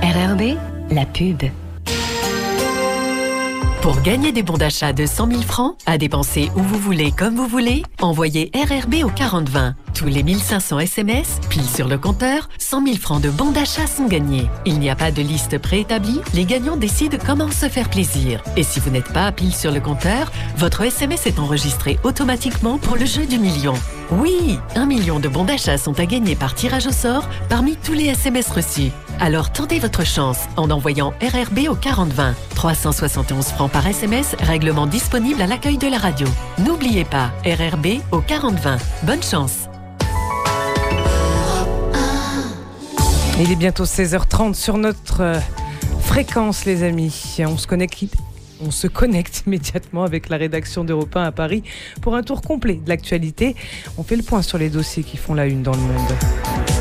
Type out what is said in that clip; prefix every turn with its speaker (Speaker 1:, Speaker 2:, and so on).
Speaker 1: RRB, la pub.
Speaker 2: Pour gagner des bons d'achat de 100 000 francs, à dépenser où vous voulez, comme vous voulez, envoyez RRB au 4020. Tous les 1500 SMS, pile sur le compteur, 100 000 francs de bons d'achat sont gagnés. Il n'y a pas de liste préétablie, les gagnants décident comment se faire plaisir. Et si vous n'êtes pas pile sur le compteur, votre SMS est enregistré automatiquement pour le jeu du million. Oui, 1 million de bons d'achat sont à gagner par tirage au sort parmi tous les SMS reçus. Alors tentez votre chance en envoyant RRB au 4020. 371 francs par SMS, règlement disponible à l'accueil de la radio. N'oubliez pas, RRB au 4020. Bonne chance.
Speaker 3: Il est bientôt 16h30 sur notre fréquence, les amis. On se connecte immédiatement avec la rédaction d'Europe 1 à Paris pour un tour complet de l'actualité. On fait le point sur les dossiers qui font la une dans le monde.